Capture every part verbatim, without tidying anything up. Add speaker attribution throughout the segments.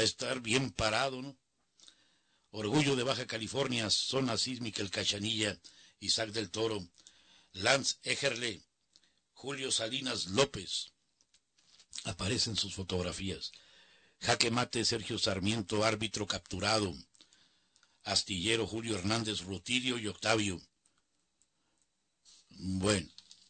Speaker 1: a estar bien parado, ¿no? Orgullo de Baja California, Zona Sísmica El Cachanilla, Isaac del Toro, Lance Ejerle, Julio Salinas López, aparecen sus fotografías. Jaque mate Sergio Sarmiento, árbitro capturado. Astillero Julio Hernández, Rutilio y Octavio. Bueno.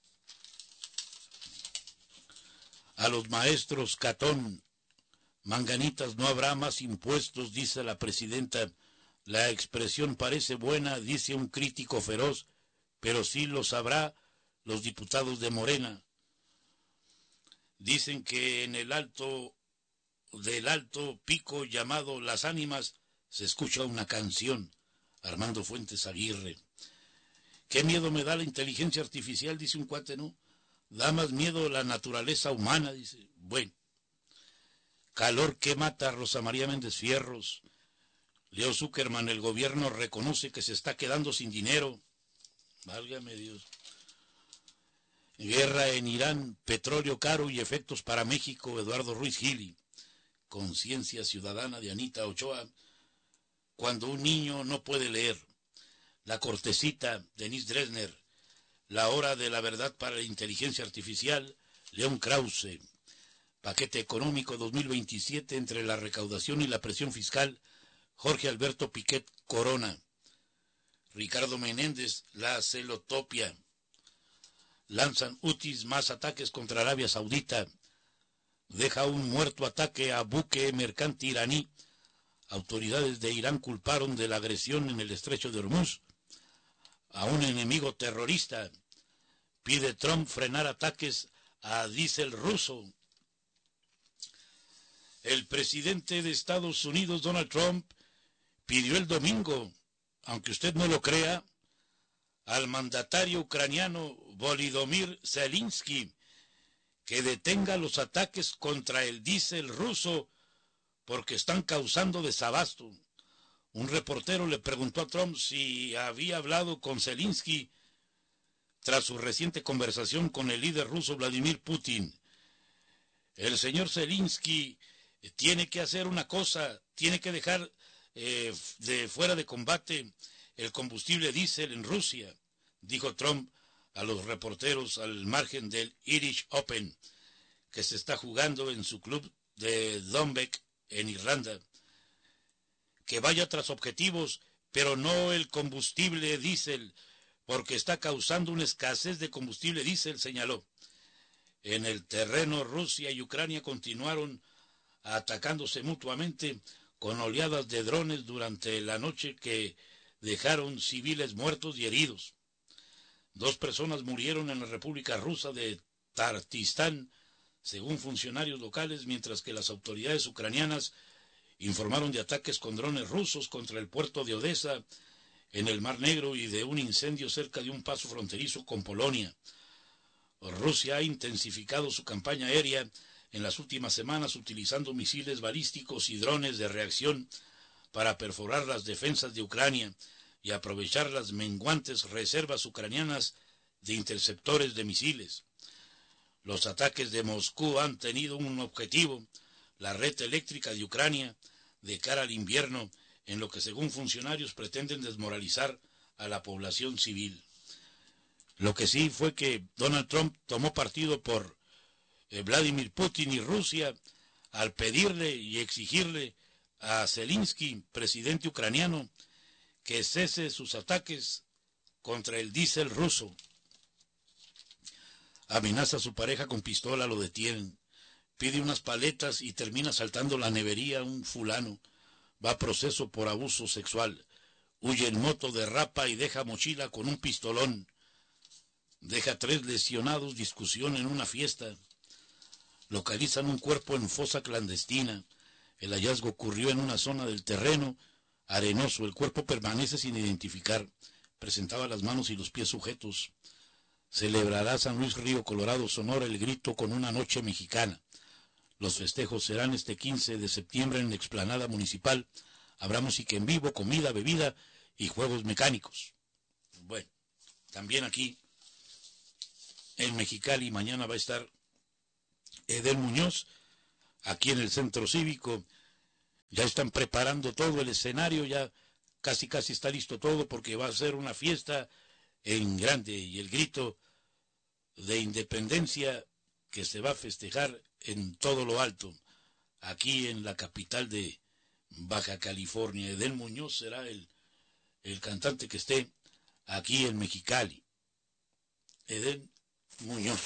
Speaker 1: A los maestros Catón, Manganitas, no habrá más impuestos, dice la presidenta. La expresión parece buena, dice un crítico feroz, pero sí lo sabrá los diputados de Morena. Dicen que en el alto del alto pico llamado Las Ánimas se escucha una canción. Armando Fuentes Aguirre. ¿Qué miedo me da la inteligencia artificial? Dice un cuate, ¿no? Da más miedo la naturaleza humana, dice. Bueno. Calor que mata, Rosa María Méndez Fierros. Leo Zuckerman, el gobierno reconoce que se está quedando sin dinero. Válgame Dios. Guerra en Irán, petróleo caro y efectos para México, Eduardo Ruiz Gili. Conciencia ciudadana de Anita Ochoa. Cuando un niño no puede leer. La cortecita, Denise Dresner. La hora de la verdad para la inteligencia artificial, León Krause. Paquete económico dos mil veintisiete entre la recaudación y la presión fiscal, Jorge Alberto Piquet Corona. Ricardo Menéndez, la celotopia. Lanzan Houthis más ataques contra Arabia Saudita. Deja un muerto ataque a buque mercante iraní. Autoridades de Irán culparon de la agresión en el estrecho de Hormuz a un enemigo terrorista. Pide Trump frenar ataques a diésel ruso. El presidente de Estados Unidos, Donald Trump, pidió el domingo, aunque usted no lo crea, al mandatario ucraniano Volodymyr Zelensky que detenga los ataques contra el diésel ruso porque están causando desabasto. Un reportero le preguntó a Trump si había hablado con Zelensky tras su reciente conversación con el líder ruso Vladimir Putin. El señor Zelensky tiene que hacer una cosa, tiene que dejar eh, de fuera de combate el combustible diésel en Rusia, dijo Trump a los reporteros al margen del Irish Open, que se está jugando en su club de Dombek, en Irlanda. Que vaya tras objetivos, pero no el combustible diésel, porque está causando una escasez de combustible diésel, señaló. En el terreno, Rusia y Ucrania continuaron atacándose mutuamente con oleadas de drones durante la noche que dejaron civiles muertos y heridos. Dos personas murieron en la República Rusa de Tartistán, según funcionarios locales, mientras que las autoridades ucranianas informaron de ataques con drones rusos contra el puerto de Odessa en el Mar Negro y de un incendio cerca de un paso fronterizo con Polonia. Rusia ha intensificado su campaña aérea en las últimas semanas utilizando misiles balísticos y drones de reacción para perforar las defensas de Ucrania y aprovechar las menguantes reservas ucranianas de interceptores de misiles. Los ataques de Moscú han tenido un objetivo, la red eléctrica de Ucrania, de cara al invierno, en lo que según funcionarios pretenden desmoralizar a la población civil. Lo que sí fue que Donald Trump tomó partido por eh, Vladimir Putin y Rusia al pedirle y exigirle a Zelensky, presidente ucraniano, que cese sus ataques contra el diésel ruso. Amenaza a su pareja con pistola, lo detienen. Pide unas paletas y termina saltando la nevería un fulano. Va a proceso por abuso sexual. Huye en moto, derrapa y deja mochila con un pistolón. Deja tres lesionados, discusión en una fiesta. Localizan un cuerpo en fosa clandestina. El hallazgo ocurrió en una zona del terreno arenoso. El cuerpo permanece sin identificar. Presentaba las manos y los pies sujetos. Celebrará San Luis Río Colorado, Sonora, el grito con una noche mexicana. Los festejos serán este quince de septiembre en la explanada municipal. Habrá música en vivo, comida, bebida y juegos mecánicos. Bueno, también aquí en Mexicali mañana va a estar Edel Muñoz, aquí en el Centro Cívico, Ya están preparando todo el escenario, ya casi casi está listo todo porque va a ser una fiesta en grande y el grito de independencia que se va a festejar en todo lo alto, aquí en la capital de Baja California. Edén Muñoz será el, el cantante que esté aquí en Mexicali. Edén Muñoz.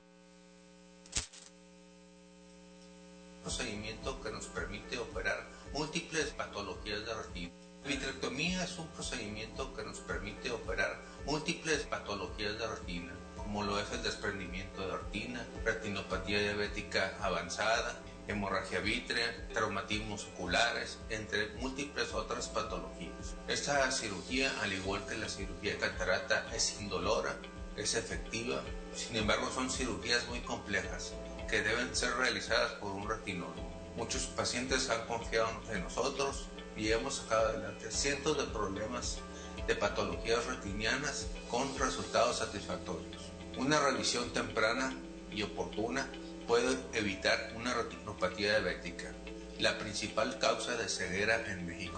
Speaker 2: Procedimiento que nos permite operar múltiples patologías de retina. La vitrectomía es un procedimiento que nos permite operar múltiples patologías de retina, como lo es el desprendimiento de retina, retinopatía diabética avanzada, hemorragia vítrea, traumatismos oculares, entre múltiples otras patologías. Esta cirugía, al igual que la cirugía de catarata, es indolora, es efectiva, sin embargo son cirugías muy complejas que deben ser realizadas por un retinólogo. Muchos pacientes han confiado en nosotros y hemos sacado adelante cientos de problemas de patologías retinianas con resultados satisfactorios. Una revisión temprana y oportuna puede evitar una retinopatía diabética, la principal causa de ceguera en México.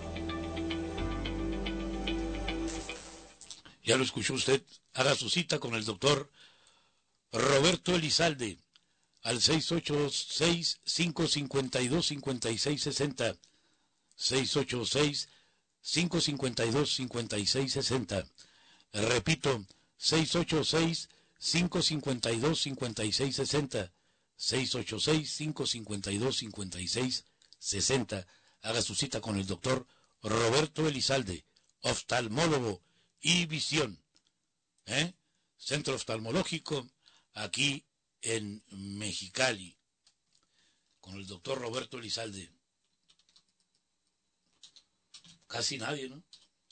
Speaker 1: Ya lo escuchó usted, haga su cita con el doctor Roberto Elizalde al seis ocho seis, cinco cinco dos, cinco seis seis cero, seis ocho seis, cinco cinco dos, cinco seis seis cero. Repito, seis ocho seis, cinco cinco dos, cinco seis seis cero, seis ocho seis, cinco cinco dos, cinco seis seis cero. Haga su cita con el doctor Roberto Elizalde, oftalmólogo y visión. ¿Eh? Centro oftalmológico aquí en Mexicali, con el doctor Roberto Elizalde. Casi nadie, ¿no?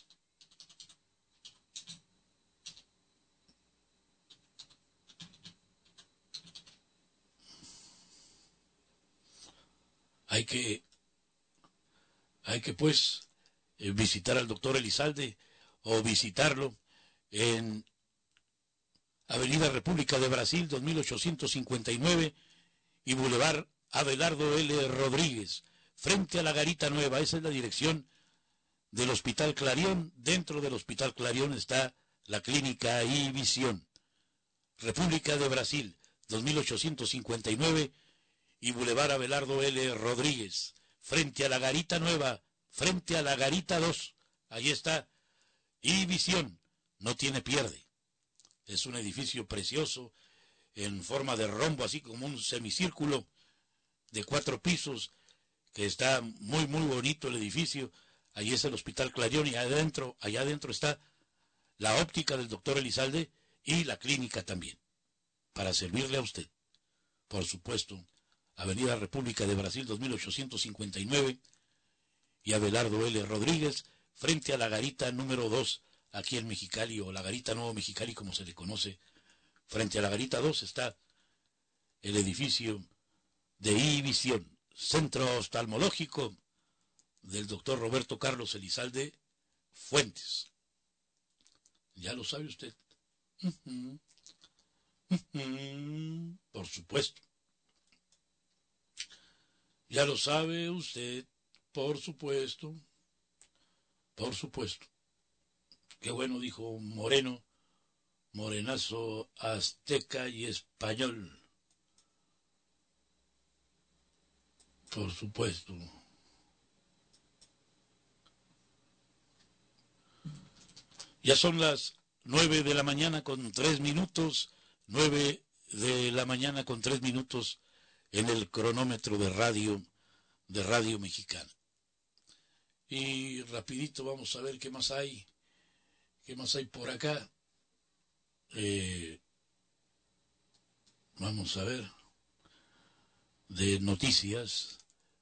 Speaker 1: Hay que, hay que pues eh, visitar al doctor Elizalde o visitarlo en Avenida República de Brasil, dos mil ochocientos cincuenta y nueve, y Boulevard Abelardo L. Rodríguez, frente a la Garita Nueva. Esa es la dirección del Hospital Clarión. Dentro del Hospital Clarión está la Clínica iVisión. República de Brasil, dos mil ochocientos cincuenta y nueve, y Boulevard Abelardo L. Rodríguez, frente a la Garita Nueva, frente a la Garita dos. Ahí está iVisión. No tiene pierde. Es un edificio precioso, en forma de rombo, así como un semicírculo de cuatro pisos, que está muy, muy bonito el edificio. Allí es el Hospital Clarión y adentro, allá adentro está la óptica del doctor Elizalde y la clínica también, para servirle a usted. Por supuesto, Avenida República de Brasil, dos mil ochocientos cincuenta y nueve, y Abelardo L. Rodríguez, frente a la Garita número dos, aquí en Mexicali, o la Garita Nuevo Mexicali, como se le conoce. Frente a la Garita dos está el edificio de iVisión, Centro Oftalmológico del doctor Roberto Carlos Elizalde Fuentes. Ya lo sabe usted. Uh-huh. Uh-huh. Por supuesto. Ya lo sabe usted, por supuesto. Por supuesto. Qué bueno, dijo Moreno, morenazo azteca y español. Por supuesto. Ya son las nueve de la mañana con tres minutos, nueve de la mañana con tres minutos en el cronómetro de radio, de Radio Mexicana. Y rapidito vamos a ver qué más hay, qué más hay por acá. Eh, vamos a ver, de noticias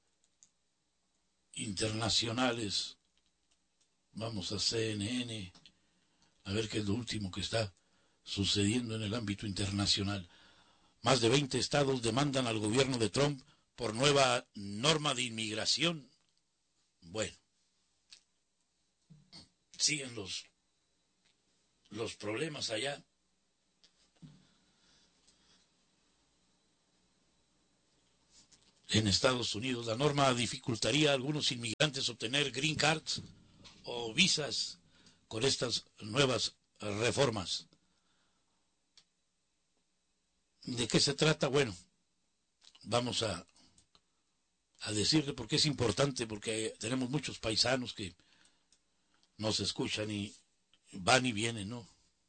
Speaker 1: internacionales, vamos a C N N, a ver qué es lo último que está sucediendo en el ámbito internacional. Más de veinte estados demandan al gobierno de Trump por nueva norma de inmigración. Bueno, siguen los, los problemas allá. en Estados Unidos. La norma dificultaría a algunos inmigrantes obtener green cards o visas con estas nuevas reformas. ¿De qué se trata? Bueno, vamos a, a decirle porque es importante, porque tenemos muchos paisanos que nos escuchan y van y vienen, ¿no?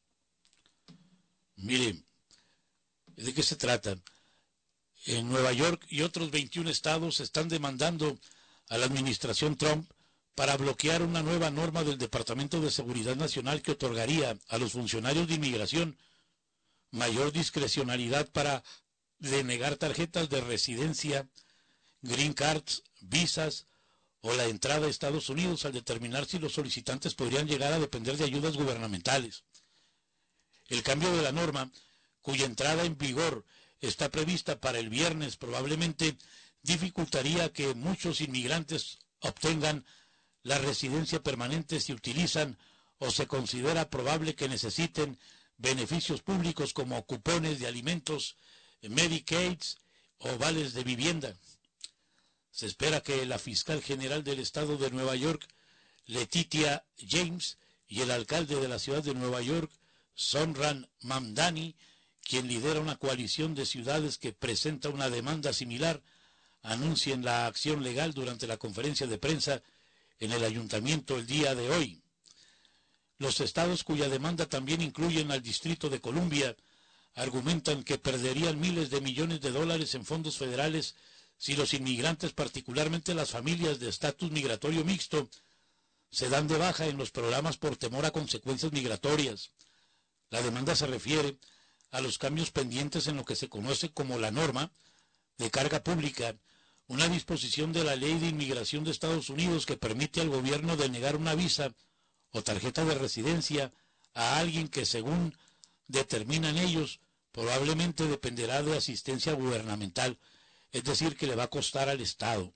Speaker 1: Mire, ¿de qué se trata? En Nueva York y otros veintiún estados están demandando a la administración Trump para bloquear una nueva norma del Departamento de Seguridad Nacional que otorgaría a los funcionarios de inmigración mayor discrecionalidad para denegar tarjetas de residencia, green cards, visas o la entrada a Estados Unidos al determinar si los solicitantes podrían llegar a depender de ayudas gubernamentales. El cambio de la norma, cuya entrada en vigor está prevista para el viernes, probablemente dificultaría que muchos inmigrantes obtengan la residencia permanente si utilizan o se considera probable que necesiten beneficios públicos como cupones de alimentos, Medicaid o vales de vivienda. Se espera que la fiscal general del estado de Nueva York, Letitia James, y el alcalde de la ciudad de Nueva York, Zohran Mamdani, quien lidera una coalición de ciudades que presenta una demanda similar, anuncien la acción legal durante la conferencia de prensa en el ayuntamiento el día de hoy. Los estados cuya demanda también incluyen al Distrito de Columbia argumentan que perderían miles de millones de dólares en fondos federales si los inmigrantes, particularmente las familias de estatus migratorio mixto, se dan de baja en los programas por temor a consecuencias migratorias. La demanda se refiere a los cambios pendientes en lo que se conoce como la norma de carga pública, una disposición de la Ley de Inmigración de Estados Unidos que permite al gobierno denegar una visa o tarjeta de residencia a alguien que, según determinan ellos, probablemente dependerá de asistencia gubernamental, es decir, que le va a costar al Estado.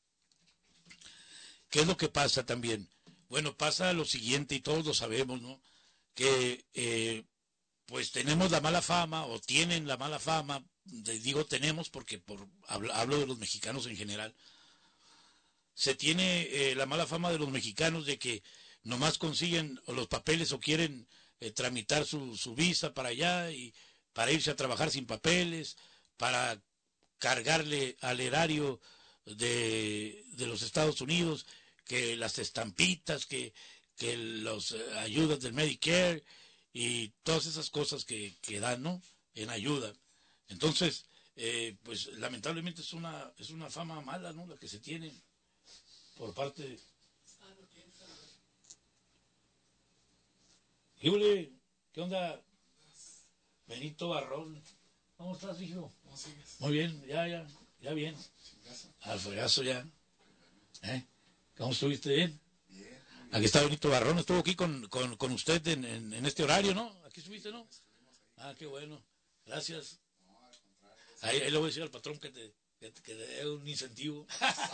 Speaker 1: ¿Qué es lo que pasa también? Bueno, pasa lo siguiente, y todos lo sabemos, ¿no? Que eh, pues tenemos la mala fama, o tienen la mala fama, de, digo tenemos porque por, hablo, hablo de los mexicanos en general, se tiene eh, la mala fama de los mexicanos de que nomás consiguen los papeles o quieren eh, tramitar su, su visa para allá y para irse a trabajar sin papeles, para cargarle al erario de, de los Estados Unidos, que las estampitas, que, que las eh, ayudas del Medicare y todas esas cosas que, que dan, ¿no?, en ayuda. Entonces, eh, pues lamentablemente es una, es una fama mala, ¿no?, la que se tiene por parte de... ¿Qué onda? Benito Barrón. ¿Cómo estás, hijo?
Speaker 3: ¿Cómo sigues?
Speaker 1: Muy bien, ya, ya, ya bien. Al fregazo ya. ¿Eh? ¿Cómo estuviste? ¿Bien?
Speaker 3: Bien, bien.
Speaker 1: Aquí está Benito Barrón, estuvo aquí con, con, con usted en, en, en este horario, ¿no? Aquí estuviste, ¿no? Ah, qué bueno. Gracias.
Speaker 3: No, al contrario.
Speaker 1: Ahí, ahí le voy a decir al patrón que te, que, que te dé un incentivo.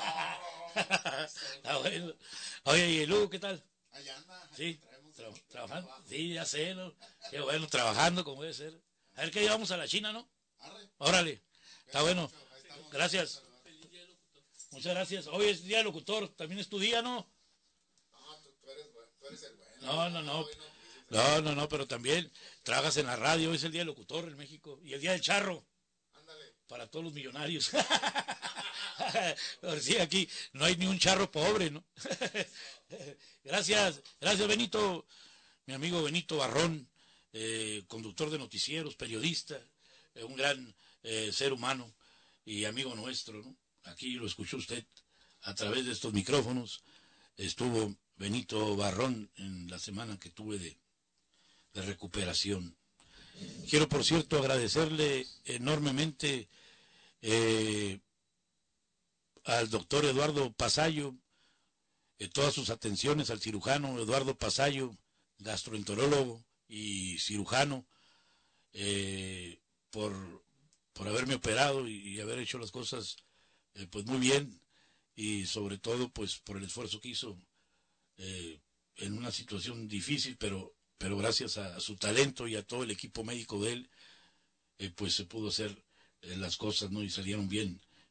Speaker 1: Ah, bueno. Oye, ¿y luego qué tal?
Speaker 3: Allá anda.
Speaker 1: Sí, tra trabajando. Sí, ya sé, ¿no? Qué bueno, trabajando como debe ser. A ver qué llevamos a la China, ¿no?
Speaker 3: Arre.
Speaker 1: Órale. Está bueno.
Speaker 3: Ahí estamos.
Speaker 1: Gracias. Muchas gracias. Hoy es día del locutor. También es tu día, ¿no?
Speaker 3: No, tú, tú, eres, bueno, tú eres el bueno.
Speaker 1: No, no, no.
Speaker 3: Hoy no, pues,
Speaker 1: No, no, no, pero también trabajas en la radio. Hoy es el día del locutor en México. Y el día del charro.
Speaker 3: ándale.
Speaker 1: Para todos los millonarios. Pero sí, aquí no hay ni un charro pobre, ¿no? Gracias, gracias Benito, mi amigo Benito Barrón, eh, conductor de noticieros, periodista, eh, un gran eh, ser humano y amigo nuestro, ¿no? Aquí lo escuchó usted a través de estos micrófonos. Estuvo Benito Barrón en la semana que tuve de, de recuperación. Quiero, por cierto, agradecerle enormemente eh, al doctor Eduardo Pasayo, eh, todas sus atenciones al cirujano Eduardo Pasayo, gastroenterólogo y cirujano, eh, por, por haberme operado y, y haber hecho las cosas eh, pues muy bien, y sobre todo pues por el esfuerzo que hizo eh, en una situación difícil, pero, pero gracias a, a su talento y a todo el equipo médico de él, eh, pues se pudo hacer eh, las cosas, ¿no?, y salieron bien,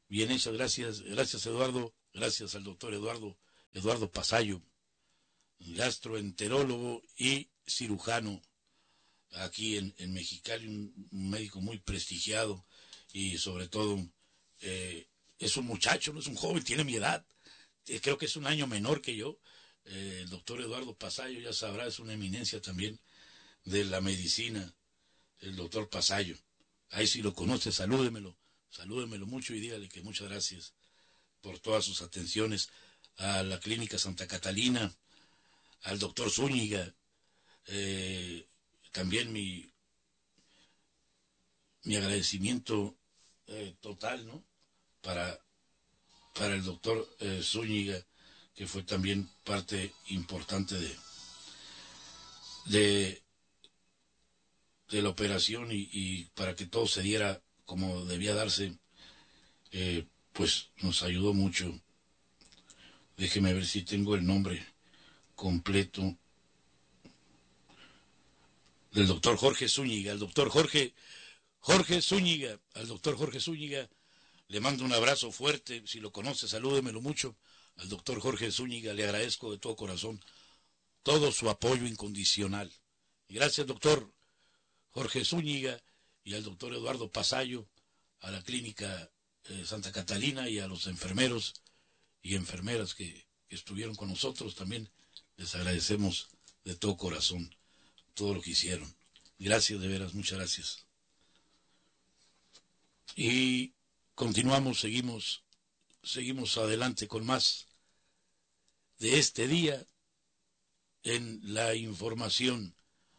Speaker 1: bien hechas. Gracias, gracias Eduardo, gracias al doctor Eduardo, Eduardo Pasayo, gastroenterólogo y cirujano aquí en, en Mexicali, un, un médico muy prestigiado y sobre todo eh, es un muchacho, no es un joven, tiene mi edad, eh, creo que es un año menor que yo. Eh, el doctor Eduardo Pasayo, ya sabrá, es una eminencia también de la medicina, el doctor Pasayo. Ahí si lo conoce, salúdemelo, salúdemelo mucho y dígale que muchas gracias por todas sus atenciones a la Clínica Santa Catalina, al doctor Zúñiga, eh, también mi, mi agradecimiento eh, total, ¿no? Para, para el doctor eh, Zúñiga, que fue también parte importante de, de, de la operación y, y para que todo se diera como debía darse, eh, pues nos ayudó mucho. Déjeme ver si tengo el nombre completo del doctor Jorge Zúñiga, el doctor Jorge, Jorge Zúñiga, al doctor Jorge Zúñiga, le mando un abrazo fuerte, si lo conoce, salúdemelo mucho, al doctor Jorge Zúñiga, le agradezco de todo corazón todo su apoyo incondicional. Y gracias, doctor Jorge Zúñiga, y al doctor Eduardo Pasayo, a la Clínica eh, Santa Catalina y a los enfermeros y enfermeras que, que estuvieron con nosotros, también les agradecemos de todo corazón todo lo que hicieron. Gracias, de veras, muchas gracias. Y continuamos, seguimos, seguimos adelante con más de este día en la información.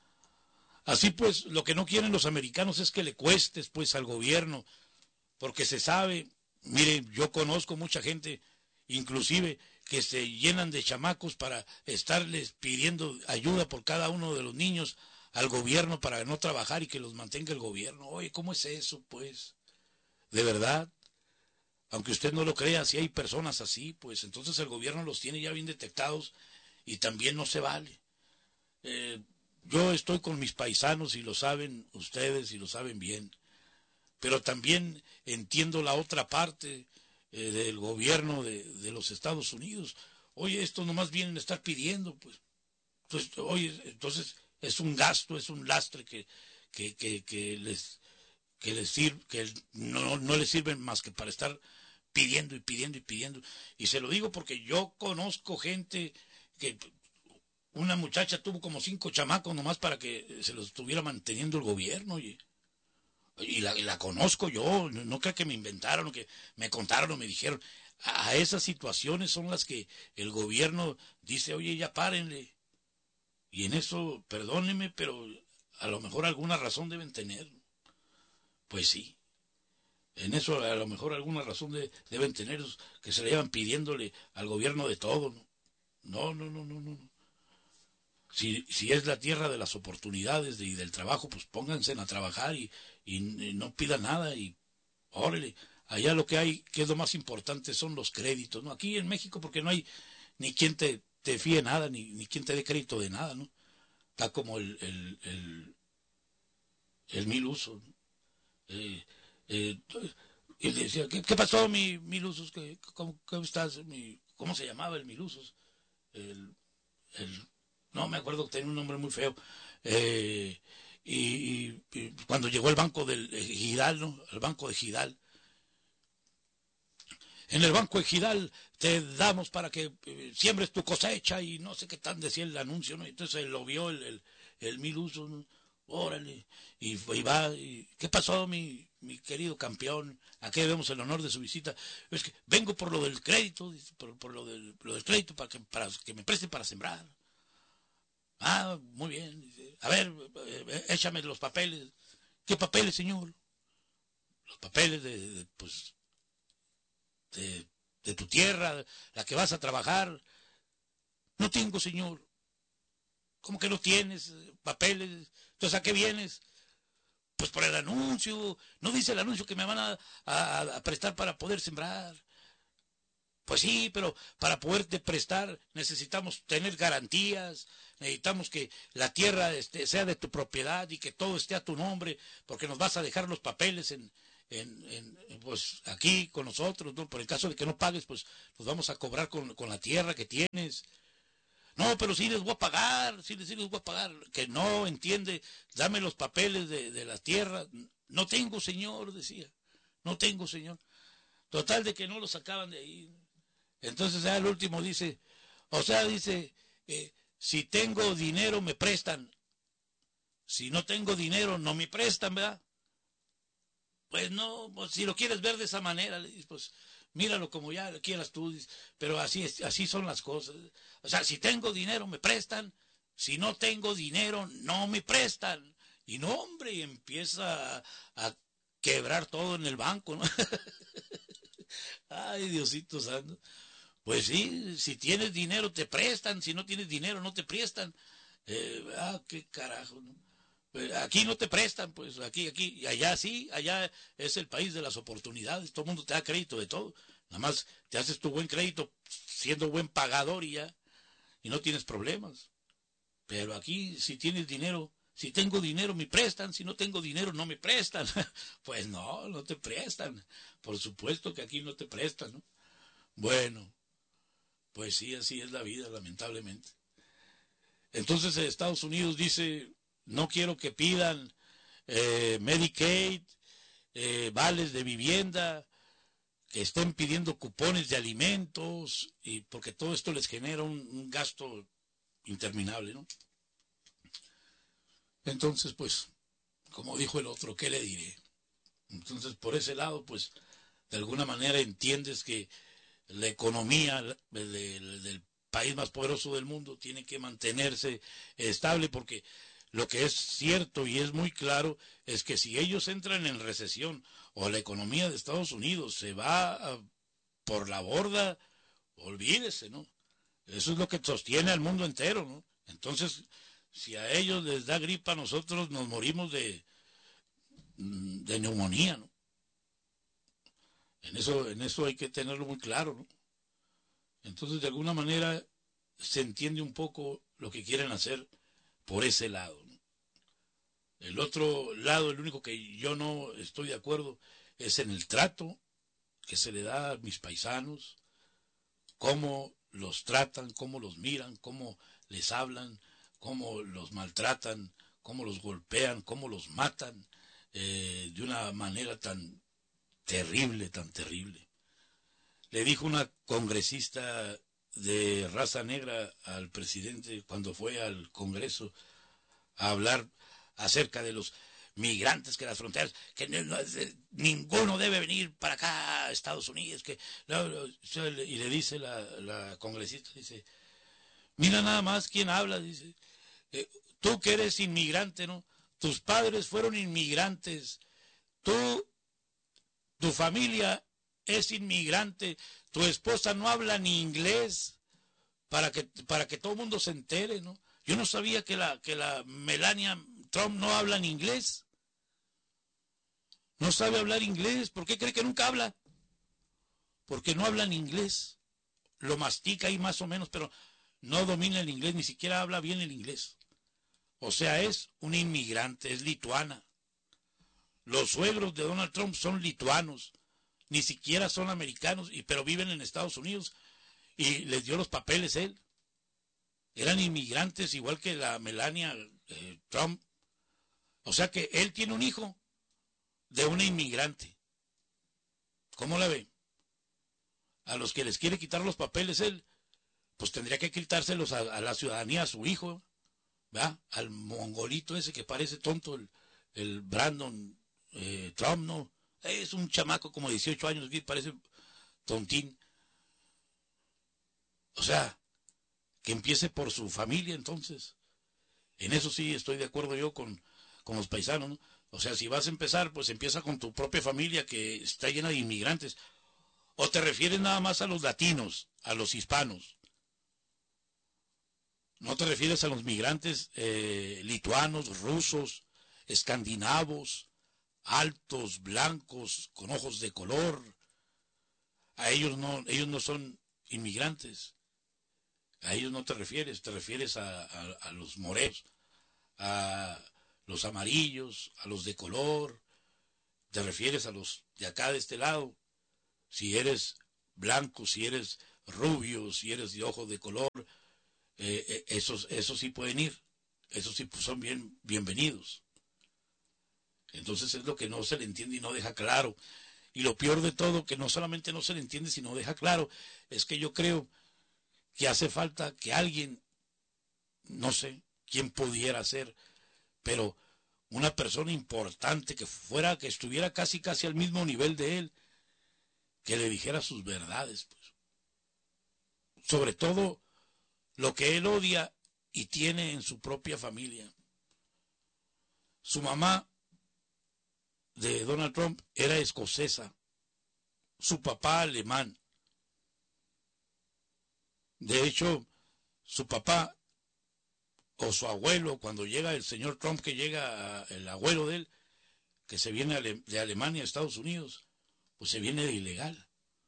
Speaker 1: Así pues, lo que no quieren los americanos es que le cuestes pues al gobierno, porque se sabe, mire, yo conozco mucha gente, inclusive, que se llenan de chamacos para estarles pidiendo ayuda por cada uno de los niños al gobierno para no trabajar y que los mantenga el gobierno. Oye, ¿cómo es eso, pues? De verdad, aunque usted no lo crea, si hay personas así, pues entonces el gobierno los tiene ya bien detectados y también no se vale. Eh, yo estoy con mis paisanos y lo saben ustedes y lo saben bien, pero también entiendo la otra parte eh, del gobierno de, de los Estados Unidos. Oye, estos nomás vienen a estar pidiendo, pues. Entonces, oye, entonces es un gasto, es un lastre que, que, que, que les que les sirve, que no, no les sirven más que para estar pidiendo y pidiendo y pidiendo. Y se lo digo porque yo conozco gente que una muchacha tuvo como cinco chamacos nomás para que se los estuviera manteniendo el gobierno, oye. Y la, y la conozco yo, no, no creo que me inventaron o que me contaron o me dijeron. A, a esas situaciones son las que el gobierno dice, oye, ya párenle. Y en eso, perdónenme, pero a lo mejor alguna razón deben tener. Pues sí, en eso a lo mejor alguna razón de, deben tener, que se le llevan pidiéndole al gobierno de todo. No, no, no, no, no. no. Si, si es la tierra de las oportunidades de, y del trabajo, pues pónganse a trabajar y, y, y no pidan nada y órale. Allá lo que hay, que es lo más importante, son los créditos, ¿no? Aquí en México, porque no hay ni quien te, te fíe nada, ni, ni quien te dé crédito de nada, ¿no? Está como el, el, el, el mil usos, ¿no? Eh, eh, y le decía, ¿qué, qué pasó, mi mil usos? ¿Qué, cómo, ¿Cómo estás? Mi, ¿Cómo se llamaba el mil usos? El, el, no me acuerdo, que tenía un nombre muy feo. Eh, y, y, y cuando llegó el banco del eh, Gidal, ¿no? El banco de Gidal. En el banco de Gidal te damos para que eh, siembres tu cosecha y no sé qué tan decía el anuncio, ¿no? Entonces lo vio el, el, el mil usos, ¿no? Órale, y, y va, y, ¿qué pasó, mi, mi querido campeón? ¿A qué debemos el honor de su visita? Es que vengo por lo del crédito, por, por lo, del, lo del crédito para que, para que me preste para sembrar. Ah, muy bien. A ver, eh, échame los papeles. ¿Qué papeles, señor? Los papeles de, de pues, de, de tu tierra, la que vas a trabajar. No tengo, señor. ¿Cómo que no tienes papeles? Entonces, ¿a qué vienes? Pues por el anuncio. No dice el anuncio que me van a, a, a prestar para poder sembrar. Pues sí, pero para poderte prestar necesitamos tener garantías, necesitamos que la tierra este, sea de tu propiedad y que todo esté a tu nombre, porque nos vas a dejar los papeles en, en, en, pues aquí con nosotros, ¿no? Por el caso de que no pagues, pues nos vamos a cobrar con, con la tierra que tienes. No, pero sí les voy a pagar, sí les, sí les voy a pagar. Que no entiende, dame los papeles de, de la tierra. No tengo, señor, decía. No tengo, señor. Total de que no lo sacaban de ahí. Entonces ya el último dice, o sea, dice, eh, si tengo dinero me prestan. Si no tengo dinero no me prestan, ¿verdad? Pues no, pues si lo quieres ver de esa manera, pues míralo como ya quieras tú, pero así es, así son las cosas. O sea, si tengo dinero me prestan, si no tengo dinero no me prestan. Y no, hombre, empieza a, a quebrar todo en el banco, ¿no? Ay, Diosito santo. Pues sí, si tienes dinero te prestan, si no tienes dinero no te prestan. Eh, ah, qué carajo, ¿no? Aquí no te prestan, pues aquí, aquí, y allá sí, allá es el país de las oportunidades, todo el mundo te da crédito de todo, nada más te haces tu buen crédito siendo buen pagador y ya, y no tienes problemas. Pero aquí si tienes dinero, si tengo dinero me prestan, si no tengo dinero no me prestan. Pues no, no te prestan, por supuesto que aquí no te prestan, ¿no? Bueno, pues sí, así es la vida, lamentablemente. Entonces Estados Unidos dice, no quiero que pidan eh, Medicaid, eh, vales de vivienda, que estén pidiendo cupones de alimentos, y porque todo esto les genera un, un gasto interminable, ¿no? Entonces, pues, como dijo el otro, ¿qué le diré? Entonces, por ese lado, pues, de alguna manera entiendes que la economía del, del país más poderoso del mundo tiene que mantenerse estable, porque lo que es cierto y es muy claro es que si ellos entran en recesión o la economía de Estados Unidos se va a, por la borda, olvídese, ¿no? Eso es lo que sostiene al mundo entero, ¿no? Entonces, si a ellos les da gripa, nosotros nos morimos de, de neumonía, ¿no? En eso, en eso hay que tenerlo muy claro, ¿no? Entonces, de alguna manera, se entiende un poco lo que quieren hacer por ese lado, ¿no? El otro lado, el único que yo no estoy de acuerdo, es en el trato que se le da a mis paisanos, cómo los tratan, cómo los miran, cómo les hablan, cómo los maltratan, cómo los golpean, cómo los matan, eh, de una manera tan terrible, tan terrible. Le dijo una congresista de raza negra al presidente cuando fue al Congreso a hablar acerca de los migrantes, que las fronteras, que no, no, ninguno debe venir para acá a Estados Unidos, que no, no, y le dice la, la congresista, dice, mira nada más quién habla, dice, eh, tú que eres inmigrante, ¿no? Tus padres fueron inmigrantes, tú, tu familia es inmigrante, tu esposa no habla ni inglés, para que, para que todo el mundo se entere, ¿no? Yo no sabía que la, que la Melania Trump no habla en inglés. No sabe hablar inglés. ¿Por qué cree que nunca habla? Porque no habla en inglés. Lo mastica ahí más o menos, pero no domina el inglés, ni siquiera habla bien el inglés. O sea, es una inmigrante, es lituana. Los suegros de Donald Trump son lituanos, ni siquiera son americanos, y, pero viven en Estados Unidos, y les dio los papeles él. Eran inmigrantes igual que la Melania eh, Trump. O sea que él tiene un hijo de una inmigrante. ¿Cómo la ve? A los que les quiere quitar los papeles él, pues tendría que quitárselos a, a la ciudadanía, a su hijo, ¿verdad? Al mongolito ese que parece tonto, el, el Brandon eh, Trump, ¿no? Es un chamaco como dieciocho años, parece tontín. O sea, que empiece por su familia entonces. En eso sí estoy de acuerdo yo con, con los paisanos, ¿no? O sea, si vas a empezar, pues empieza con tu propia familia que está llena de inmigrantes. ¿O te refieres nada más a los latinos, a los hispanos? ¿No te refieres a los migrantes eh, lituanos, rusos, escandinavos, altos, blancos, con ojos de color? A ellos no, ellos no son inmigrantes. A ellos no te refieres, te refieres a, a, a los morenos, a los amarillos, a los de color, te refieres a los de acá de este lado, si eres blanco, si eres rubio, si eres de ojos de color, eh, eh, esos, esos sí pueden ir, esos sí son bien, bienvenidos. Entonces es lo que no se le entiende y no deja claro. Y lo peor de todo, que no solamente no se le entiende, sino deja claro, es que yo creo que hace falta que alguien, no sé quién pudiera ser, pero una persona importante que fuera, que estuviera casi casi al mismo nivel de él, que le dijera sus verdades, pues. Sobre todo lo que él odia y tiene en su propia familia. Su mamá de Donald Trump era escocesa, su papá alemán. De hecho, su papá o su abuelo, cuando llega el señor Trump, que llega, el abuelo de él, que se viene de Alemania a Estados Unidos, pues se viene de ilegal.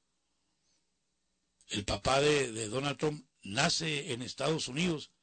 Speaker 1: El papá de, de Donald Trump nace en Estados Unidos,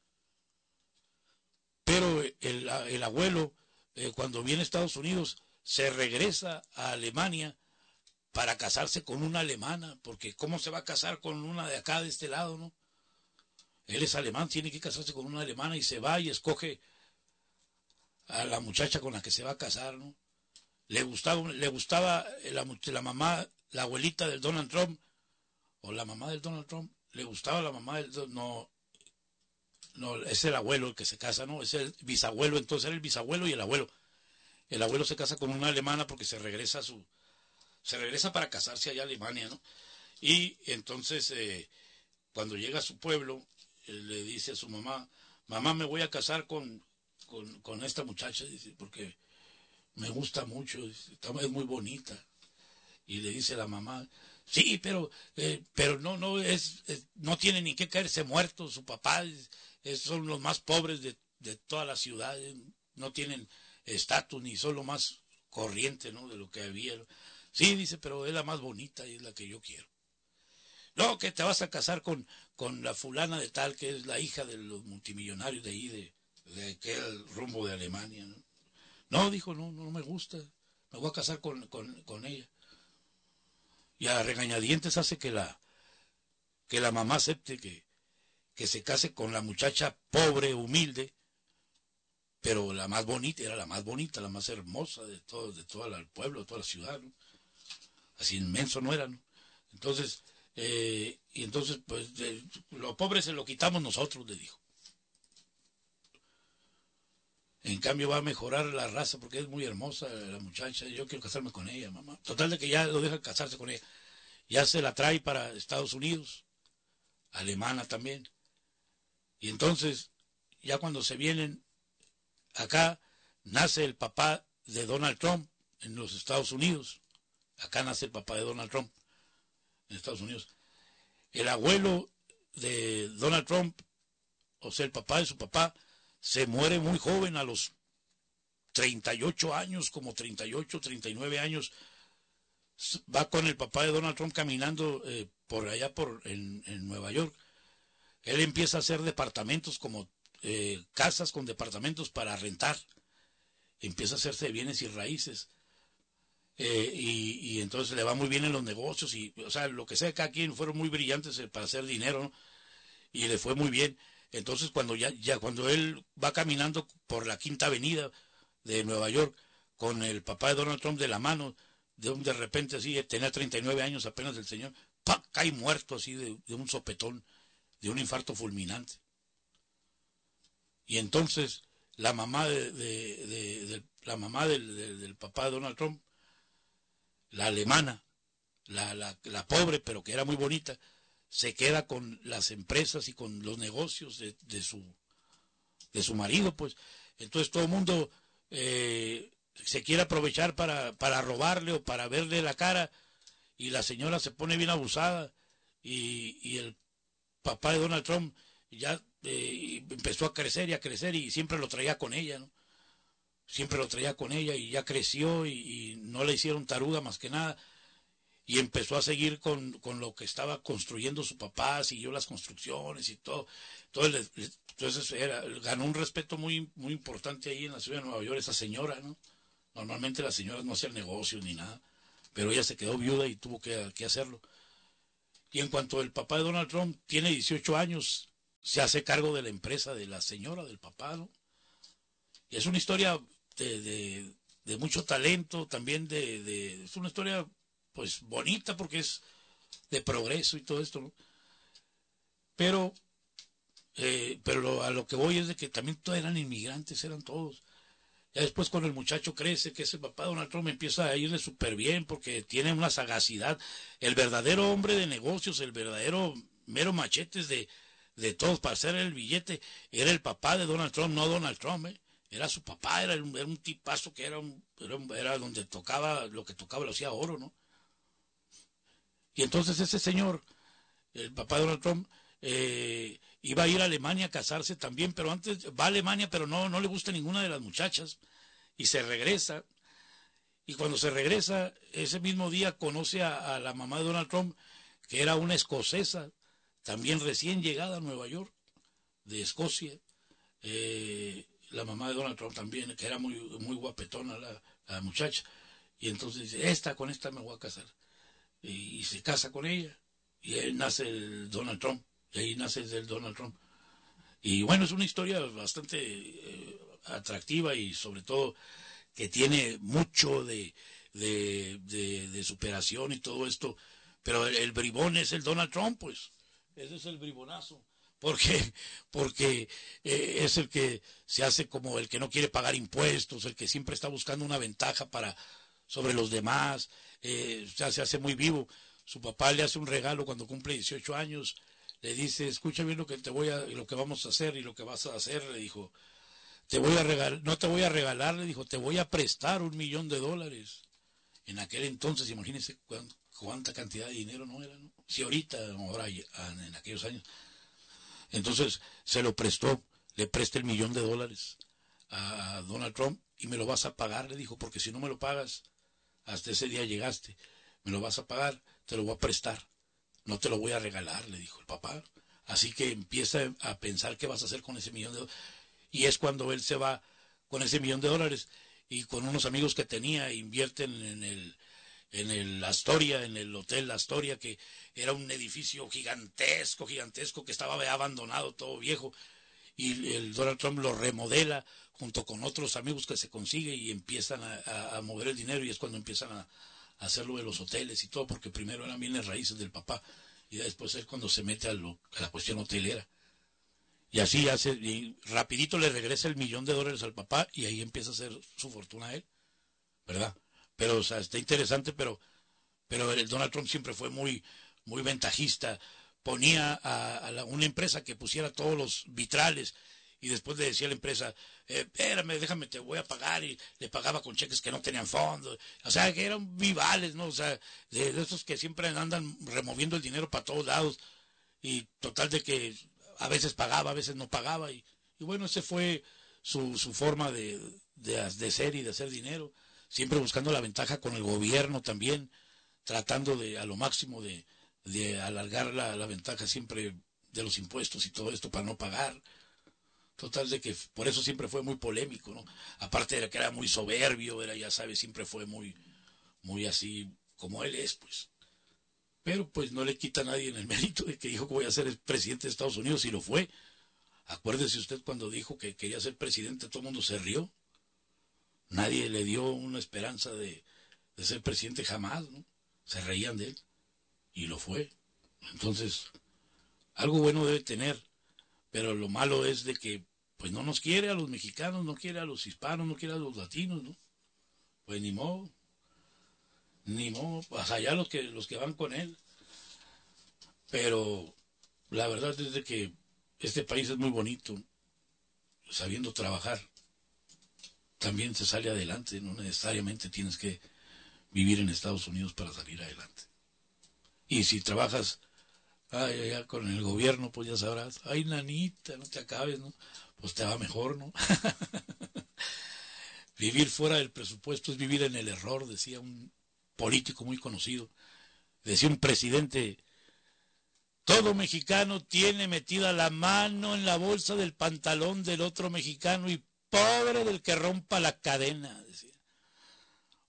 Speaker 1: pero el, el abuelo, eh, cuando viene a Estados Unidos, se regresa a Alemania para casarse con una alemana, porque ¿cómo se va a casar con una de acá, de este lado, no? Él es alemán, tiene que casarse con una alemana y se va y escoge a la muchacha con la que se va a casar, ¿no? Le gustaba, le gustaba la, la mamá, la abuelita del Donald Trump, o la mamá del Donald Trump, le gustaba la mamá del, no, no, es el abuelo el que se casa, ¿no? Es el bisabuelo, entonces era el bisabuelo y el abuelo. El abuelo se casa con una alemana porque se regresa a su, se regresa para casarse allá a Alemania, ¿no? Y entonces, eh, cuando llega a su pueblo, le dice a su mamá, mamá, me voy a casar con, con, con esta muchacha, dice, porque me gusta mucho, dice, es muy bonita. Y le dice la mamá, sí, pero eh, pero no no es, es no tiene ni que caerse muerto, su papá es, es, son los más pobres de, de toda la ciudad, no tienen estatus ni son lo más corriente, ¿no?, de lo que había. Sí, dice, pero es la más bonita y es la que yo quiero. No, que te vas a casar con, con la fulana de tal, que es la hija de los multimillonarios de ahí, de, de aquel rumbo de Alemania, ¿no? No, dijo, no, no me gusta, me voy a casar con, con, con ella. Y a regañadientes hace que la, que la mamá acepte que, que se case con la muchacha pobre, humilde, pero la más bonita, era la más bonita, la más hermosa de todo, de todo el pueblo, de toda la ciudad, ¿no? Así inmenso no era, ¿no? Entonces, eh, y entonces, pues, eh, lo pobre se lo quitamos nosotros, le dijo. En cambio va a mejorar la raza porque es muy hermosa la muchacha, yo quiero casarme con ella, mamá. Total de que ya lo deja casarse con ella. Ya se la trae para Estados Unidos, alemana también. Y entonces, ya cuando se vienen acá, nace el papá de Donald Trump en los Estados Unidos. Acá nace el papá de Donald Trump en Estados Unidos. El abuelo de Donald Trump, o sea, el papá de su papá, se muere muy joven, a los treinta y ocho años, como treinta y ocho, treinta y nueve años. Va con el papá de Donald Trump caminando eh, por allá por en, en Nueva York. Él empieza a hacer departamentos, como eh, casas con departamentos para rentar. Empieza a hacerse de bienes y raíces. Eh, y, y entonces le va muy bien en los negocios. Y, o sea, lo que sea, cada quien fueron muy brillantes para hacer dinero, ¿no? Y le fue muy bien. Entonces, cuando ya, ya cuando él va caminando por la Quinta Avenida de Nueva York con el papá de Donald Trump de la mano, de, un, de repente así, tenía treinta y nueve años apenas el señor, ¡pac!, cae muerto así de, de un sopetón, de un infarto fulminante. Y entonces la mamá de, de, de, de la mamá del, de, del papá de Donald Trump, la alemana, la, la, la pobre pero que era muy bonita, se queda con las empresas y con los negocios de, de su de su marido, pues. Entonces todo el mundo eh, se quiere aprovechar para, para robarle o para verle la cara, y la señora se pone bien abusada, y, y el papá de Donald Trump ya eh, empezó a crecer y a crecer, y siempre lo traía con ella, ¿no? Siempre lo traía con ella, y ya creció, y, y no le hicieron taruga más que nada, y empezó a seguir con, con lo que estaba construyendo su papá, siguió las construcciones y todo. Entonces, le, entonces era, ganó un respeto muy, muy importante ahí en la ciudad de Nueva York, esa señora, ¿no? Normalmente las señoras no hacían negocios ni nada, pero ella se quedó viuda y tuvo que, que hacerlo. Y en cuanto el papá de Donald Trump tiene dieciocho años, se hace cargo de la empresa de la señora, del papá, ¿no? Y es una historia de, de, de mucho talento, también de, de... Es una historia, pues, bonita porque es de progreso y todo esto, ¿no? Pero, eh, pero lo, a lo que voy es de que también todos eran inmigrantes, eran todos. Ya después cuando el muchacho crece, que ese papá de Donald Trump empieza a irle súper bien porque tiene una sagacidad. El verdadero hombre de negocios, el verdadero mero machetes de, de todos para hacer el billete, era el papá de Donald Trump, no Donald Trump, ¿eh? Era su papá, era un, era un tipazo que era, un, era, un, era donde tocaba, lo que tocaba lo hacía oro, ¿no? Y entonces ese señor, el papá de Donald Trump, eh, iba a ir a Alemania a casarse también, pero antes va a Alemania, pero no, no le gusta ninguna de las muchachas, y se regresa, y cuando se regresa, ese mismo día conoce a, a la mamá de Donald Trump, que era una escocesa, también recién llegada a Nueva York, de Escocia, eh, la mamá de Donald Trump también, que era muy, muy guapetona la, la muchacha, y entonces dice, esta, con esta me voy a casar, y, y se casa con ella, y ahí nace el Donald Trump, y ahí nace el Donald Trump. Y bueno, es una historia bastante eh, atractiva y sobre todo que tiene mucho de, de, de, de superación y todo esto, pero el, el bribón es el Donald Trump, pues, ese es el bribonazo. Porque, porque eh, es el que se hace como el que no quiere pagar impuestos, el que siempre está buscando una ventaja para sobre los demás, eh, o sea, se hace muy vivo. Su papá le hace un regalo cuando cumple dieciocho años, le dice, escucha bien lo que te voy a, lo que vamos a hacer y lo que vas a hacer, le dijo, te voy a regalar, no te voy a regalar, le dijo, te voy a prestar un millón de dólares. En aquel entonces, imagínense cuánta, cuánta cantidad de dinero no era, ¿no? Si ahorita, ahora, en aquellos años. Entonces se lo prestó, le presta el millón de dólares a Donald Trump y me lo vas a pagar, le dijo, porque si no me lo pagas, hasta ese día llegaste, me lo vas a pagar, te lo voy a prestar, no te lo voy a regalar, le dijo el papá. Así que empieza a pensar qué vas a hacer con ese millón de dólares. Y es cuando él se va con ese millón de dólares y con unos amigos que tenía, invierten en el... en el Astoria, en el Hotel Astoria, que era un edificio gigantesco, gigantesco, que estaba abandonado, todo viejo, y el Donald Trump lo remodela junto con otros amigos que se consigue y empiezan a, a, a mover el dinero, y es cuando empiezan a, a hacerlo de los hoteles y todo, porque primero eran bienes raíces del papá, y después es cuando se mete a, lo, a la cuestión hotelera. Y así hace, y rapidito le regresa el millón de dólares al papá, y ahí empieza a hacer su fortuna a él, ¿verdad? Pero, o sea, está interesante, pero, pero el Donald Trump siempre fue muy, muy ventajista. Ponía a, a la, una empresa que pusiera todos los vitrales y después le decía a la empresa, eh, espérame, déjame, te voy a pagar, y le pagaba con cheques que no tenían fondo. O sea, que eran vivales, ¿no? O sea, de, de esos que siempre andan removiendo el dinero para todos lados, y total de que a veces pagaba, a veces no pagaba, y, y bueno, ese fue su, su forma de, de, de ser y de hacer dinero. Siempre buscando la ventaja con el gobierno también, tratando de a lo máximo de, de alargar la, la ventaja siempre de los impuestos y todo esto para no pagar. Total de que por eso siempre fue muy polémico, ¿no? Aparte de que era muy soberbio, era, ya sabes, siempre fue muy, muy así como él es, pues. Pero pues no le quita a nadie en el mérito de que dijo que voy a ser el presidente de Estados Unidos, y lo fue. Acuérdese usted cuando dijo que quería ser presidente, todo el mundo se rió. Nadie le dio una esperanza de, de ser presidente jamás, ¿no? Se reían de él, y lo fue. Entonces, algo bueno debe tener, pero lo malo es de que pues no nos quiere a los mexicanos, no quiere a los hispanos, no quiere a los latinos, ¿no? Pues ni modo, ni modo, pues allá los que, los que van con él. Pero la verdad es de que este país es muy bonito, sabiendo trabajar. También se sale adelante, no necesariamente tienes que vivir en Estados Unidos para salir adelante. Y si trabajas ay, allá con el gobierno, pues ya sabrás, ay, nanita, no te acabes, ¿no? Pues te va mejor, ¿no? Vivir fuera del presupuesto es vivir en el error, decía un político muy conocido. Decía un presidente, todo mexicano tiene metida la mano en la bolsa del pantalón del otro mexicano, y pobre del que rompa la cadena, decía.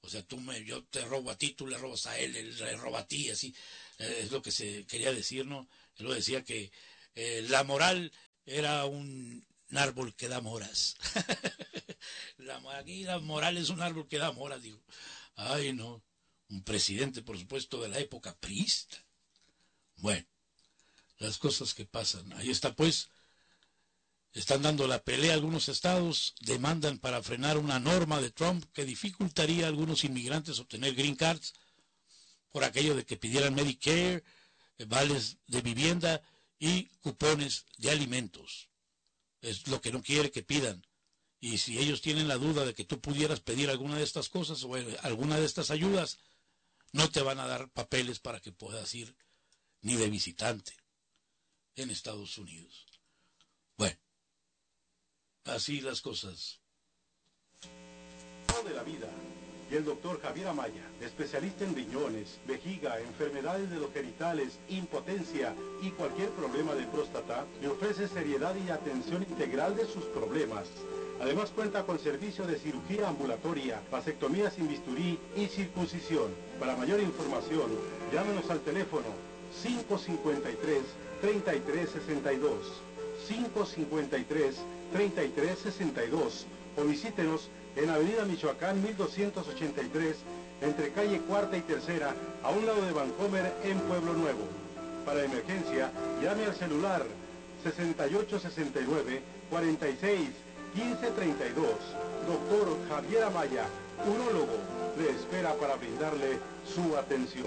Speaker 1: O sea, tú me, yo te robo a ti, tú le robas a él, él le roba a ti, así. Eh, es lo que se quería decir, ¿no? Él lo decía que eh, la moral era un árbol que da moras. la, aquí la moral es un árbol que da moras, digo. Ay, no. Un presidente, por supuesto, de la época priista. Bueno, las cosas que pasan. Ahí está, pues. Están dando la pelea algunos estados, demandan para frenar una norma de Trump que dificultaría a algunos inmigrantes obtener green cards por aquello de que pidieran Medicare, vales de vivienda y cupones de alimentos. Es lo que no quiere que pidan. Y si ellos tienen la duda de que tú pudieras pedir alguna de estas cosas o alguna de estas ayudas, no te van a dar papeles para que puedas ir ni de visitante en Estados Unidos. Bueno, así las cosas.
Speaker 4: De la vida. Y el doctor Javier Amaya, especialista en riñones, vejiga, enfermedades de los genitales, impotencia y cualquier problema de próstata, le ofrece seriedad y atención integral de sus problemas. Además cuenta con servicio de cirugía ambulatoria, vasectomía sin bisturí y circuncisión. Para mayor información, llámenos al teléfono cinco cinco tres, tres tres seis dos, cinco cinco tres, tres tres seis dos o visítenos en Avenida Michoacán mil doscientos ochenta y tres, entre calle Cuarta y Tercera, a un lado de Vancomer, en Pueblo Nuevo. Para emergencia, llame al celular sesenta y ocho sesenta y nueve, cuarenta y seis, quince treinta y dos. Doctor Javier Amaya, urólogo, le espera para brindarle su atención.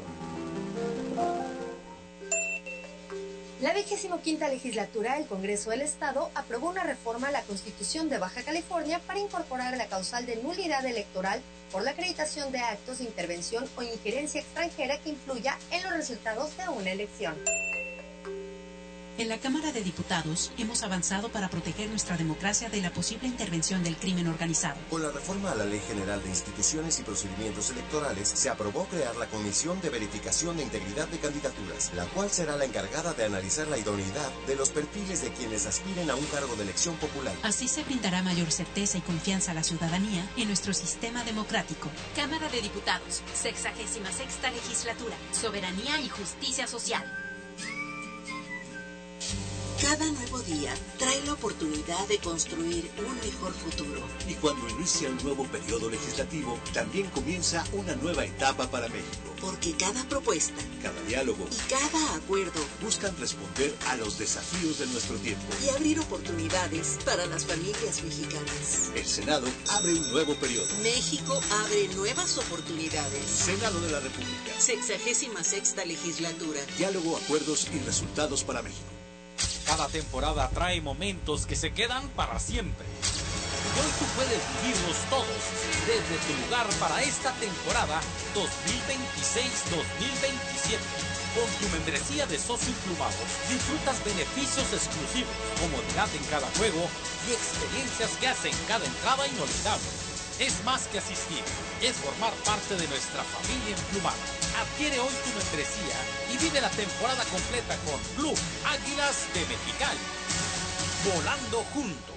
Speaker 5: La vigésimo quinta legislatura del Congreso del Estado aprobó una reforma a la Constitución de Baja California para incorporar la causal de nulidad electoral por la acreditación de actos de intervención o injerencia extranjera que influya en los resultados de una elección.
Speaker 6: En la Cámara de Diputados hemos avanzado para proteger nuestra democracia de la posible intervención del crimen organizado.
Speaker 7: Con la reforma a la Ley General de Instituciones y Procedimientos Electorales, se aprobó crear la Comisión de Verificación de Integridad de Candidaturas, la cual será la encargada de analizar la idoneidad de los perfiles de quienes aspiren a un cargo de elección popular.
Speaker 6: Así se brindará mayor certeza y confianza a la ciudadanía en nuestro sistema democrático.
Speaker 8: Cámara de Diputados, sexagésima sexta legislatura, soberanía y justicia social.
Speaker 9: Cada nuevo día trae la oportunidad de construir un mejor futuro.
Speaker 10: Y cuando inicia un nuevo periodo legislativo, también comienza una nueva etapa para México.
Speaker 9: Porque cada propuesta,
Speaker 10: cada diálogo
Speaker 9: y cada acuerdo
Speaker 10: buscan responder a los desafíos de nuestro tiempo
Speaker 9: y abrir oportunidades para las familias mexicanas.
Speaker 10: El Senado abre un nuevo periodo.
Speaker 9: México abre nuevas oportunidades.
Speaker 10: Senado de la República.
Speaker 9: Sexagésima sexta legislatura.
Speaker 10: Diálogo, acuerdos y resultados para México.
Speaker 11: Cada temporada trae momentos que se quedan para siempre. Y hoy tú puedes vivirlos todos desde tu lugar para esta temporada dos mil veintiséis dos mil veintisiete. Con tu membresía de socio Implumados disfrutas beneficios exclusivos, comodidad en cada juego y experiencias que hacen cada entrada inolvidable. Es más que asistir, es formar parte de nuestra familia Emplumada. Adquiere hoy tu membresía y vive la temporada completa con Club Águilas de Mexicali. Volando juntos.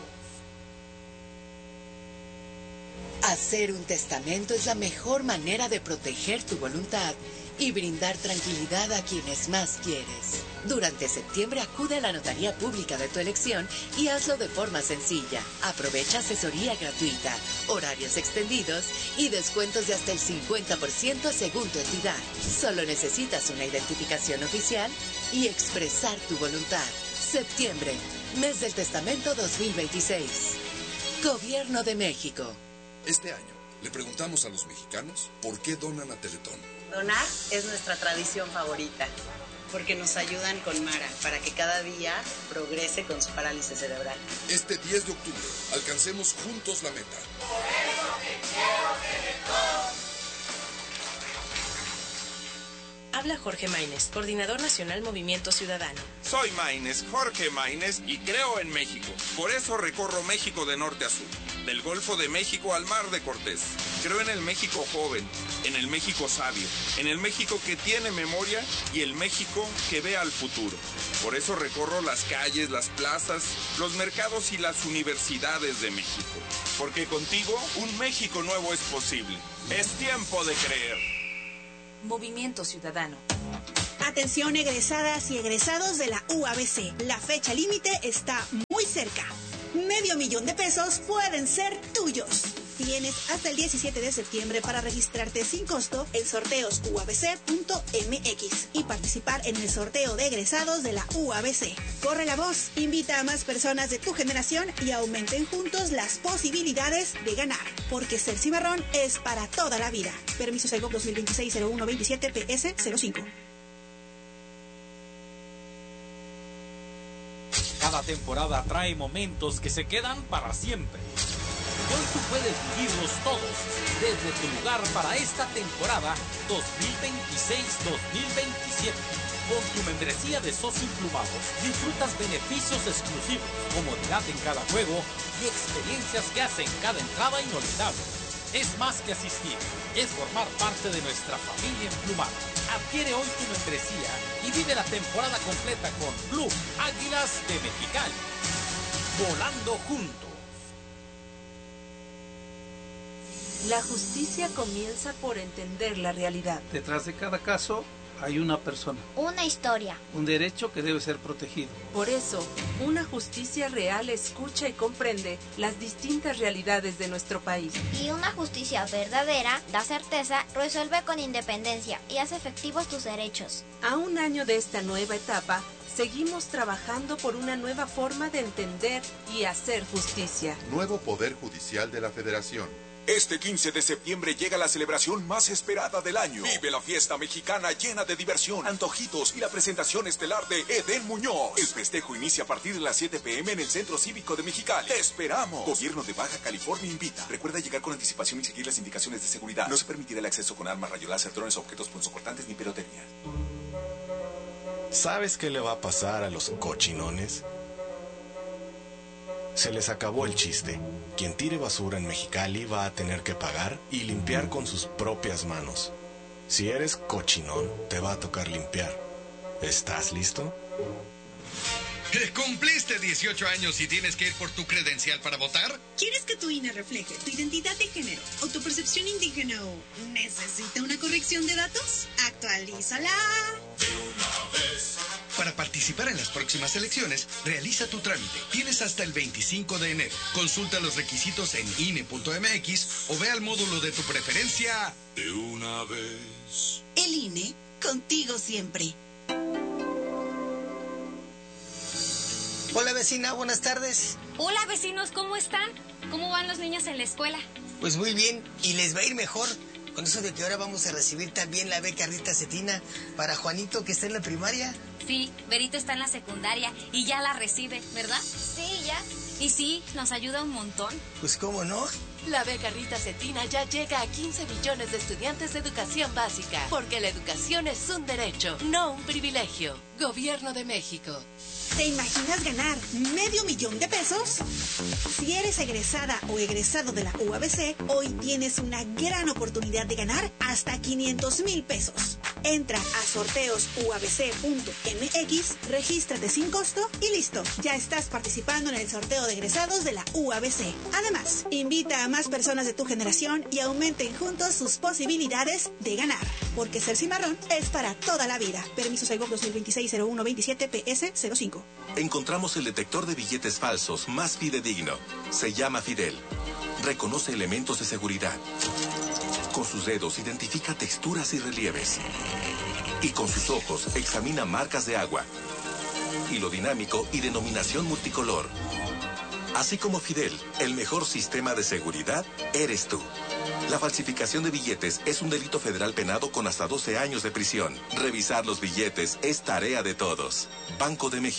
Speaker 12: Hacer un testamento es la mejor manera de proteger tu voluntad y brindar tranquilidad a quienes más quieres. Durante septiembre acude a la notaría pública de tu elección y hazlo de forma sencilla. Aprovecha asesoría gratuita, horarios extendidos y descuentos de hasta el cincuenta por ciento según tu entidad. Solo necesitas una identificación oficial y expresar tu voluntad. Septiembre, mes del testamento dos mil veintiséis. Gobierno de México.
Speaker 13: Este año le preguntamos a los mexicanos por qué donan a Teletón.
Speaker 14: Donar es nuestra tradición favorita, porque nos ayudan con Mara para que cada día progrese con su parálisis cerebral.
Speaker 13: Este diez de octubre, alcancemos juntos la meta.
Speaker 15: Por eso te quiero, Teletón.
Speaker 16: Habla Jorge Maínez, coordinador nacional Movimiento Ciudadano.
Speaker 17: Soy Maínez, Jorge Maínez, y creo en México. Por eso recorro México de norte a sur, del Golfo de México al Mar de Cortés. Creo en el México joven, en el México sabio, en el México que tiene memoria y el México que ve al futuro. Por eso recorro las calles, las plazas, los mercados y las universidades de México. Porque contigo un México nuevo es posible. Es tiempo de creer.
Speaker 16: Movimiento Ciudadano.
Speaker 18: Atención egresadas y egresados de la U A B C. La fecha límite está muy cerca. Medio millón de pesos pueden ser tuyos. Tienes hasta el diecisiete de septiembre para registrarte sin costo en sorteos u a b c punto m x y participar en el sorteo de egresados de la U A B C. Corre la voz, invita a más personas de tu generación y aumenten juntos las posibilidades de ganar. Porque ser cimarrón es para toda la vida. Permiso Segov dos mil veintiséis cero uno veintisiete P S cero cinco.
Speaker 11: Cada temporada trae momentos que se quedan para siempre. Y hoy tú puedes vivirlos todos desde tu lugar para esta temporada dos mil veintiséis dos mil veintisiete. Con tu membresía de socio emplumado disfrutas beneficios exclusivos, comodidad en cada juego y experiencias que hacen cada entrada inolvidable. Es más que asistir, es formar parte de nuestra familia emplumada. Adquiere hoy tu membresía y vive la temporada completa con Club Águilas de Mexicali. Volando juntos.
Speaker 19: La justicia comienza por entender la realidad.
Speaker 20: Detrás de cada caso hay una persona.
Speaker 21: Una historia.
Speaker 20: Un derecho que debe ser protegido.
Speaker 19: Por eso, una justicia real escucha y comprende las distintas realidades de nuestro país.
Speaker 21: Y una justicia verdadera da certeza, resuelve con independencia y hace efectivos tus derechos.
Speaker 19: A un año de esta nueva etapa, seguimos trabajando por una nueva forma de entender y hacer justicia.
Speaker 22: Nuevo Poder Judicial de la Federación.
Speaker 23: Este quince de septiembre llega la celebración más esperada del año. Vive la fiesta mexicana llena de diversión, antojitos y la presentación estelar de Edén Muñoz. El festejo inicia a partir de las siete p m en el Centro Cívico de Mexicali. ¡Te esperamos! Gobierno de Baja California invita. Recuerda llegar con anticipación y seguir las indicaciones de seguridad. No se permitirá el acceso con armas, rayos láser, drones, objetos punzocortantes ni pirotecnia.
Speaker 24: ¿Sabes qué le va a pasar a los cochinones? Se les acabó el chiste. Quien tire basura en Mexicali va a tener que pagar y limpiar con sus propias manos. Si eres cochinón, te va a tocar limpiar. ¿Estás listo?
Speaker 25: ¿Cumpliste dieciocho años y tienes que ir por tu credencial para votar?
Speaker 26: ¿Quieres que tu I N E refleje tu identidad de género o tu percepción indígena o necesita una corrección de datos? Actualízala.
Speaker 25: De una vez. Para participar en las próximas elecciones, realiza tu trámite. Tienes hasta el veinticinco de enero. Consulta los requisitos en I N E punto m x o ve al módulo de tu preferencia. De una vez.
Speaker 26: El I N E, contigo siempre.
Speaker 27: Hola vecina, buenas tardes.
Speaker 8: Hola vecinos, ¿cómo están? ¿Cómo van los niños en la escuela?
Speaker 27: Pues muy bien, y les va a ir mejor. Con eso de que ahora vamos a recibir también la beca Rita Cetina para Juanito, que está en la primaria.
Speaker 8: Sí, Berito está en la secundaria y ya la recibe, ¿verdad?
Speaker 21: Sí, ya.
Speaker 8: Y sí, nos ayuda un montón.
Speaker 27: Pues cómo no.
Speaker 28: La beca Rita Cetina ya llega a quince millones de estudiantes de educación básica, porque la educación es un derecho, no un privilegio. Gobierno de México.
Speaker 18: ¿Te imaginas ganar medio millón de pesos? Si eres egresada o egresado de la U A B C, hoy tienes una gran oportunidad de ganar hasta quinientos mil pesos. Entra a sorteos u a b c punto m x, regístrate sin costo y listo. Ya estás participando en el sorteo de egresados de la U A B C. Además, invita a más personas de tu generación y aumenten juntos sus posibilidades de ganar. Porque ser cimarrón es para toda la vida. Permiso Segov dos mil veintiséis cero uno veintisiete P S cero cinco.
Speaker 23: Encontramos el detector de billetes falsos más fidedigno. Se llama Fidel. Reconoce elementos de seguridad. Con sus dedos identifica texturas y relieves. Y con sus ojos examina marcas de agua. Hilo dinámico y denominación multicolor. Así como Fidel, el mejor sistema de seguridad eres tú. La falsificación de billetes es un delito federal penado con hasta doce años de prisión. Revisar los billetes es tarea de todos. Banco de México.